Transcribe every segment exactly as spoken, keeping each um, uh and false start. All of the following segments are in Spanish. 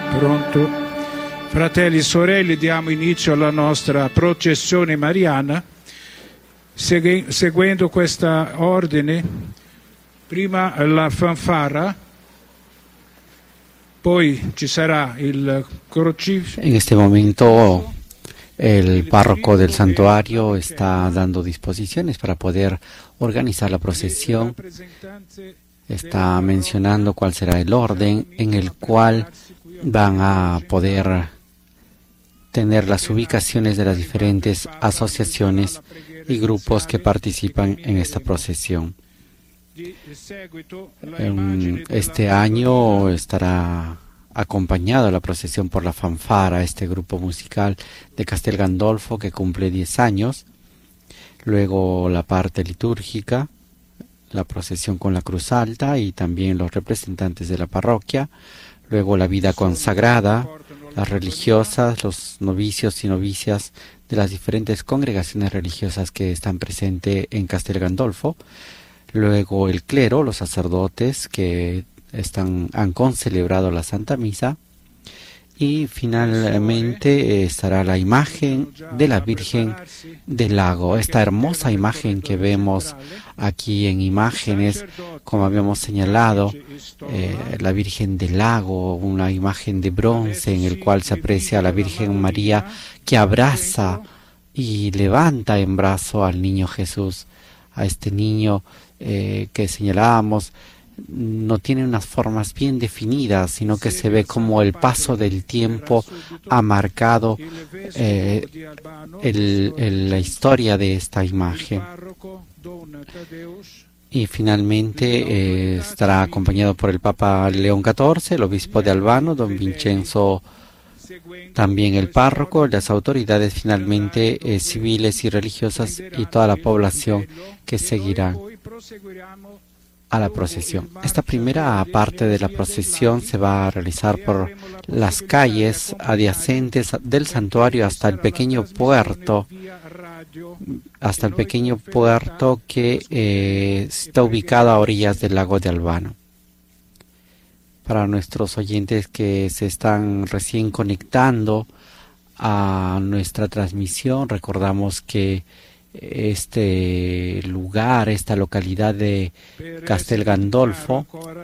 Pronto? Fratelli e sorelle, diamo inizio alla nostra processione mariana, segui- seguendo questo ordine, prima la fanfara, poi ci sarà il crocifisso. En este momento el párroco del santuario está dando disposiciones para poder organizar la procesión. Está mencionando cuál será el orden en el cual van a poder tener las ubicaciones de las diferentes asociaciones y grupos que participan en esta procesión. Este año estará acompañado la procesión por la fanfara, este grupo musical de Castel Gandolfo que cumple diez años. Luego la parte litúrgica, la procesión con la cruz alta y también los representantes de la parroquia. Luego la vida consagrada, las religiosas, los novicios y novicias de las diferentes congregaciones religiosas que están presentes en Castel Gandolfo. Luego el clero, los sacerdotes que están, han concelebrado la Santa Misa. Y finalmente eh, estará la imagen de la Virgen del Lago. Esta hermosa imagen que vemos aquí en imágenes, como habíamos señalado, eh, la Virgen del Lago, una imagen de bronce en el cual se aprecia a la Virgen María que abraza y levanta en brazo al niño Jesús, a este niño eh, que señalábamos. No tiene unas formas bien definidas, sino que se ve como el paso del tiempo ha marcado eh, el, el, la historia de esta imagen. Y finalmente eh, estará acompañado por el Papa León catorce, el obispo de Albano, don Vincenzo, también el párroco, las autoridades finalmente eh, civiles y religiosas y toda la población que seguirán a la procesión. Esta primera parte de la procesión se va a realizar por las calles adyacentes del santuario hasta el pequeño puerto, hasta el pequeño puerto que eh, está ubicado a orillas del lago de Albano. Para nuestros oyentes que se están recién conectando a nuestra transmisión, recordamos que este lugar, esta localidad de Castel Gandolfo,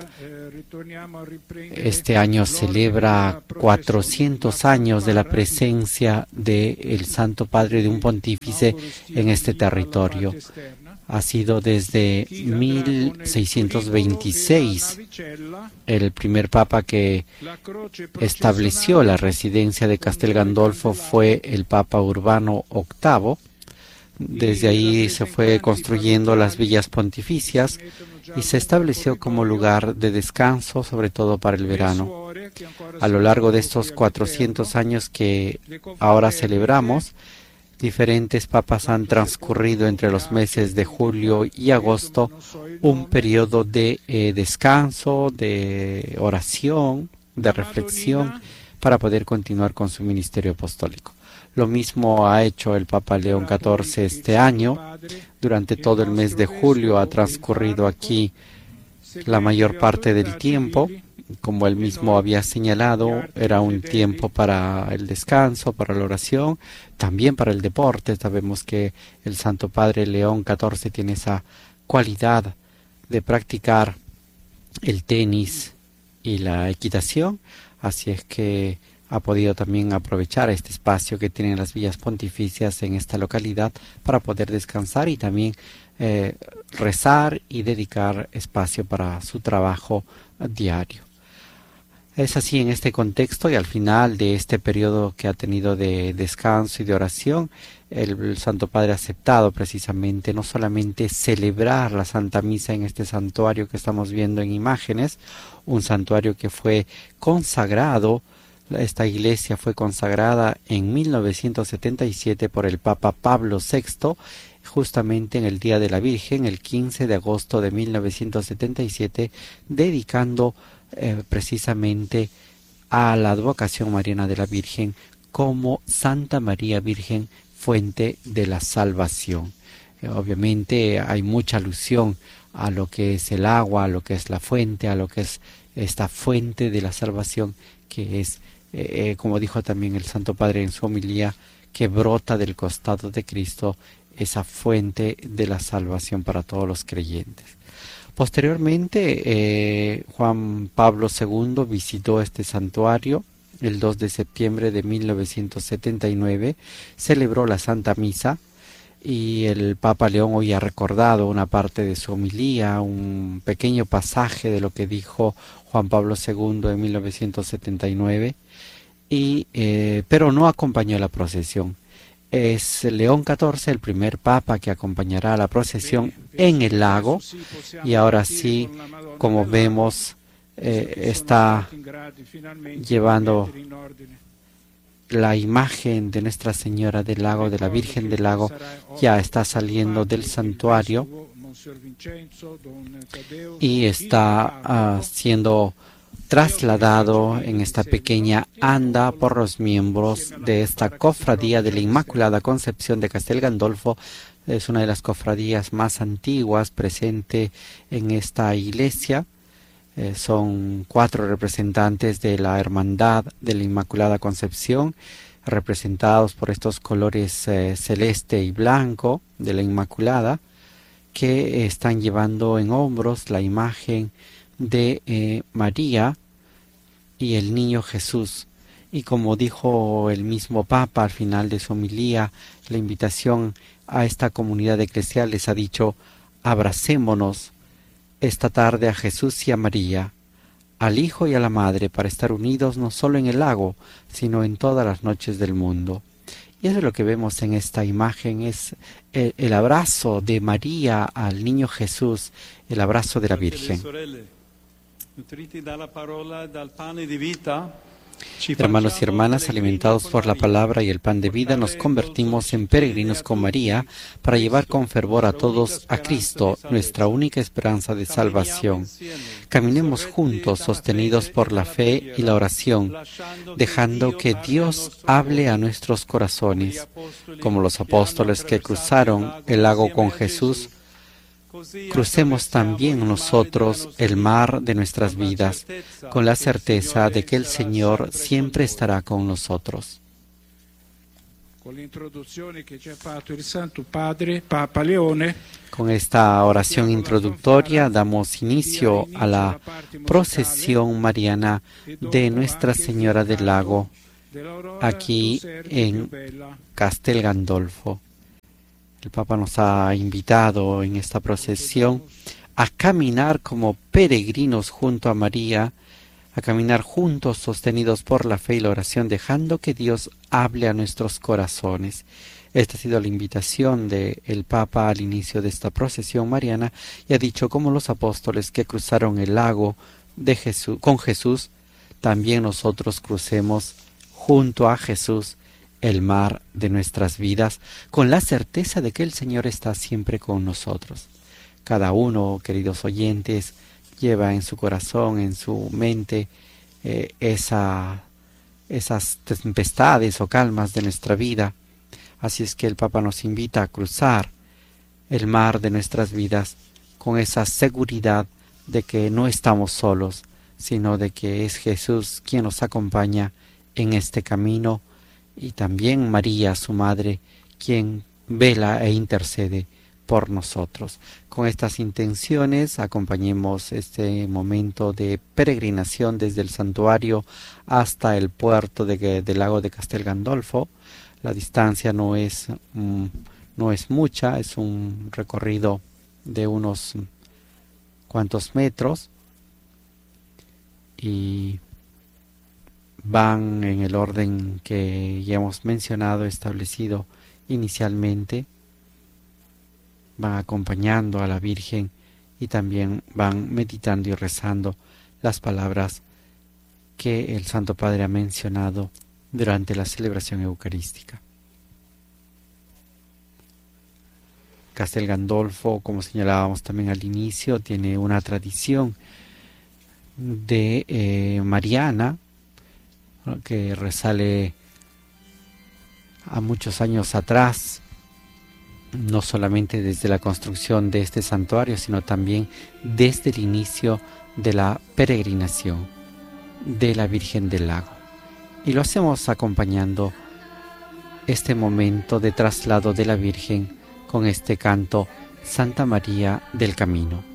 este año celebra cuatrocientos años de la presencia del Santo Padre de un pontífice en este territorio. Ha sido desde mil seiscientos veintiséis el primer papa que estableció la residencia de Castel Gandolfo fue el Papa Urbano octavo. Desde ahí se fue construyendo las villas pontificias y se estableció como lugar de descanso, sobre todo para el verano. A lo largo de estos cuatrocientos años que ahora celebramos, diferentes papas han transcurrido entre los meses de julio y agosto un periodo de eh, descanso, de oración, de reflexión, para poder continuar con su ministerio apostólico. Lo mismo ha hecho el Papa León catorce este año. Durante todo el mes de julio ha transcurrido aquí la mayor parte del tiempo. Como él mismo había señalado, era un tiempo para el descanso, para la oración, también para el deporte. Sabemos que el Santo Padre León catorce tiene esa cualidad de practicar el tenis y la equitación. Así es que ha podido también aprovechar este espacio que tienen las villas pontificias en esta localidad para poder descansar y también eh, rezar y dedicar espacio para su trabajo diario. Es así en este contexto y al final de este periodo que ha tenido de descanso y de oración, el, el Santo Padre ha aceptado precisamente no solamente celebrar la Santa Misa en este santuario que estamos viendo en imágenes, un santuario que fue consagrado. Esta iglesia fue consagrada en mil novecientos setenta y siete por el Papa Pablo sexto, justamente en el Día de la Virgen, el quince de agosto de mil novecientos setenta y siete, dedicando eh, precisamente a la advocación mariana de la Virgen como Santa María Virgen, fuente de la salvación. Eh, obviamente hay mucha alusión a lo que es el agua, a lo que es la fuente, a lo que es esta fuente de la salvación que es eh, como dijo también el Santo Padre en su homilía, que brota del costado de Cristo, esa fuente de la salvación para todos los creyentes. Posteriormente, eh, Juan Pablo segundo visitó este santuario. El dos de septiembre de mil novecientos setenta y nueve celebró la Santa Misa y el Papa León hoy ha recordado una parte de su homilía, un pequeño pasaje de lo que dijo Juan Pablo segundo en mil novecientos setenta y nueve, y, eh, pero no acompañó la procesión. Es León catorce el primer Papa que acompañará a la procesión en el lago, y ahora sí, como vemos, eh, está llevando la imagen de Nuestra Señora del Lago, de la Virgen del Lago, ya está saliendo del santuario y está uh, siendo trasladado en esta pequeña anda por los miembros de esta cofradía de la Inmaculada Concepción de Castel Gandolfo. Es una de las cofradías más antiguas presente en esta iglesia. Eh, son cuatro representantes de la Hermandad de la Inmaculada Concepción, representados por estos colores eh, celeste y blanco de la Inmaculada, que están llevando en hombros la imagen de eh, María y el niño Jesús. Y como dijo el mismo Papa al final de su homilía, la invitación a esta comunidad eclesial les ha dicho: abracémonos esta tarde a Jesús y a María, al Hijo y a la Madre, para estar unidos no solo en el lago, sino en todas las noches del mundo. Y eso es lo que vemos en esta imagen, es el, el abrazo de María al niño Jesús, el abrazo de la Virgen. Hermanos y hermanas, alimentados por la palabra y el pan de vida, nos convertimos en peregrinos con María para llevar con fervor a todos a Cristo, nuestra única esperanza de salvación. Caminemos juntos, sostenidos por la fe y la oración, dejando que Dios hable a nuestros corazones. Como los apóstoles que cruzaron el lago con Jesús, crucemos también nosotros el mar de nuestras vidas, con la certeza de que el Señor siempre estará con nosotros. Con esta oración introductoria damos inicio a la procesión mariana de Nuestra Señora del Lago, aquí en Castel Gandolfo. El Papa nos ha invitado en esta procesión a caminar como peregrinos junto a María, a caminar juntos sostenidos por la fe y la oración, dejando que Dios hable a nuestros corazones. Esta ha sido la invitación del Papa al inicio de esta procesión mariana, y ha dicho: como los apóstoles que cruzaron el lago de Jesús, con Jesús, también nosotros crucemos junto a Jesús el mar de nuestras vidas, con la certeza de que el Señor está siempre con nosotros. Cada uno, queridos oyentes, lleva en su corazón, en su mente, eh, esa, esas tempestades o calmas de nuestra vida. Así es que el Papa nos invita a cruzar el mar de nuestras vidas con esa seguridad de que no estamos solos, sino de que es Jesús quien nos acompaña en este camino, y también María, su madre, quien vela e intercede por nosotros. Con estas intenciones acompañemos este momento de peregrinación desde el santuario hasta el puerto de, del lago de Castel Gandolfo. La distancia no es, mm, no es mucha, es un recorrido de unos cuantos metros, y van en el orden que ya hemos mencionado, establecido inicialmente. Van acompañando a la Virgen y también van meditando y rezando las palabras que el Santo Padre ha mencionado durante la celebración eucarística. Castel Gandolfo, como señalábamos también al inicio, tiene una tradición de eh, mariana, que resale a muchos años atrás, no solamente desde la construcción de este santuario, sino también desde el inicio de la peregrinación de la Virgen del Lago. Y lo hacemos acompañando este momento de traslado de la Virgen con este canto Santa María del Camino.